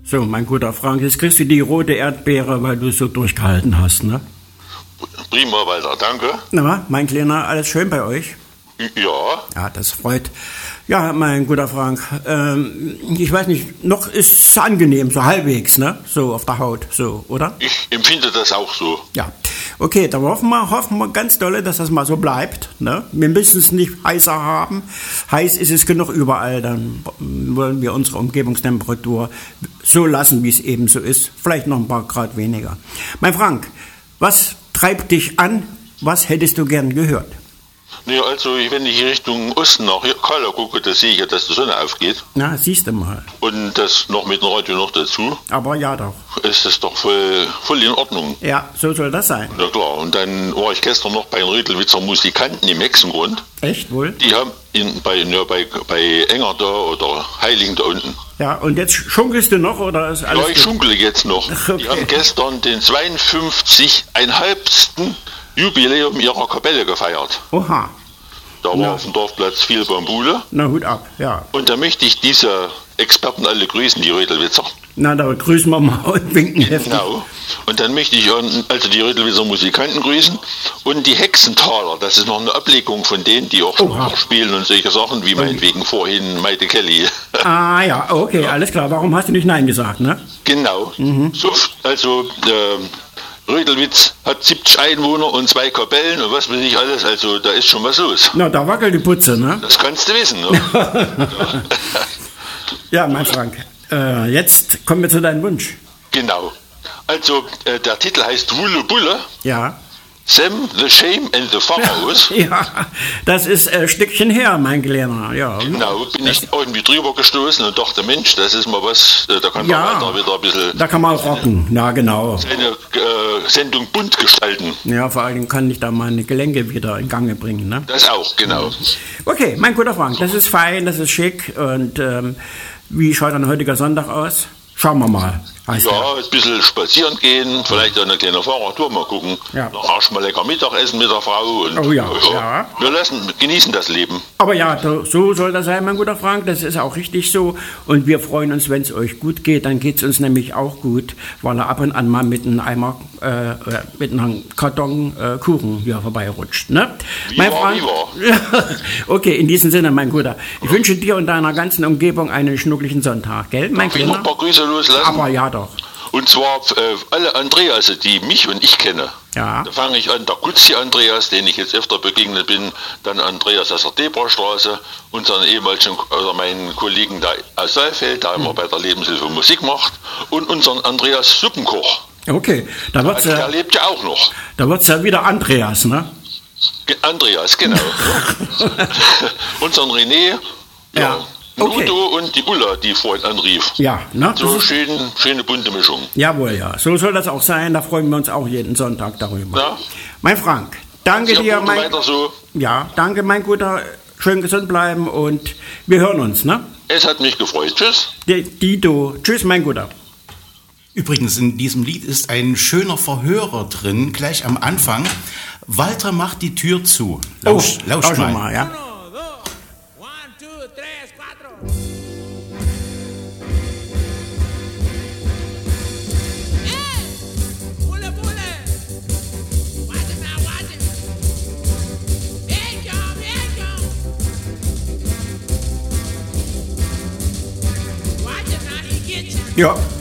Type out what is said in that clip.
So, mein guter Frank, jetzt kriegst du die rote Erdbeere, weil du so durchgehalten hast, ne? Prima, Walter, danke. Na, mein Kleiner, alles schön bei euch? Ja. Ja, das freut. Ja, mein guter Frank, ich weiß nicht, noch ist es angenehm, so halbwegs, ne? So auf der Haut, so, oder? Ich empfinde das auch so. Ja. Okay, dann hoffen wir ganz dolle, dass das mal so bleibt, ne? Wir müssen es nicht heißer haben. Heiß ist es genug überall, dann wollen wir unsere Umgebungstemperatur so lassen, wie es eben so ist. Vielleicht noch ein paar Grad weniger. Mein Frank, was treibt dich an? Was hättest du gern gehört? Nee, also wenn ich Richtung Osten nach Kala gucke, da sehe ich ja, dass die Sonne aufgeht. Na, siehst du mal. Und das noch mit dem Radio noch dazu. Aber ja doch. Ist das doch voll in Ordnung. Ja, so soll das sein. Na klar, und dann war ich gestern noch bei den Rödelwitzer Musikanten im Hexengrund. Echt wohl? Die haben bei Enger da oder Heiligen da unten. Ja, und jetzt schunkelst du noch, oder ist alles Ja, ich schunkele jetzt noch. Okay. Die haben gestern den 52,5. Jubiläum ihrer Kapelle gefeiert. Oha. Da war auf dem Dorfplatz viel Bambule. Na, Hut ab, ja. Und da möchte ich diese Experten alle grüßen, die Rödelwitzer. Na, da grüßen wir mal und winken heftig. Genau. Und dann möchte ich also die Rödelwitzer Musikanten grüßen und die Hexenthaler. Das ist noch eine Ablegung von denen, die auch spielen und solche Sachen, wie meinetwegen vorhin Maite Kelly. Ah ja, okay, ja. Alles klar. Warum hast du nicht Nein gesagt, ne? Genau. So, also Rödelwitz hat 70 Einwohner und 2 Kapellen und was weiß ich alles, also da ist schon was los. Na, da wackelt die Putze, ne? Das kannst du wissen, ne? Ja, mein Frank, jetzt kommen wir zu deinem Wunsch. Genau. Also, der Titel heißt Wulle Bulle. Ja. Sam, the Shame and the Pharaohs. Ja, das ist ein Stückchen her, mein Kleiner. Ja. Genau, bin ich irgendwie drüber gestoßen und dachte, Mensch, das ist mal was, da kann man weiter wieder ein bisschen... Da kann man auch rocken, ja genau. Seine Sendung bunt gestalten. Ja, vor allem kann ich da meine Gelenke wieder in Gange bringen, ne? Das auch, genau. Okay, mein guter Frank, das ist fein, das ist schick und wie schaut ein heutiger Sonntag aus? Schauen wir mal. Ja, ein bisschen spazieren gehen, vielleicht eine kleine Fahrradtour mal gucken. Ja. Nachher schon mal lecker Mittagessen mit der Frau. Und, oh ja, ja. Wir genießen das Leben. Aber ja, so soll das sein, mein guter Frank. Das ist auch richtig so. Und wir freuen uns, wenn es euch gut geht. Dann geht es uns nämlich auch gut, weil er ab und an mal mit einem Eimer, mit einem Karton Kuchen hier vorbeirutscht. Ne? Mein Frank. Okay, in diesem Sinne, mein Guter. Ich wünsche dir und deiner ganzen Umgebung einen schnucklichen Sonntag, gell? Mein Darf ich noch ein paar Grüße loslassen? Aber ja doch. Und zwar alle Andreas, die mich und ich kenne. Ja. Da fange ich an, der Gutzi Andreas, den ich jetzt öfter begegnet bin, dann Andreas aus der Debrastraße, unseren ehemaligen, oder meinen Kollegen da aus Saalfeld, der immer bei der Lebenshilfe Musik macht, und unseren Andreas Suppenkoch. Okay, da wird's der lebt ja auch noch. Da wird's ja wieder Andreas, ne? Andreas, genau. Unseren René, ja. Okay. Udo und die Ulla, die vorhin anrief. Ja, ne? So schöne bunte Mischung. Jawohl, ja. So soll das auch sein. Da freuen wir uns auch jeden Sonntag darüber. Ja. Mein Frank, danke dir, mein... Weiter so. Ja, danke, mein Guter. Schön gesund bleiben und wir hören uns, ne? Es hat mich gefreut. Tschüss. Dito. Tschüss, mein Guter. Übrigens, in diesem Lied ist ein schöner Verhörer drin, gleich am Anfang. Walter macht die Tür zu. Lauscht mal, ja. Ja.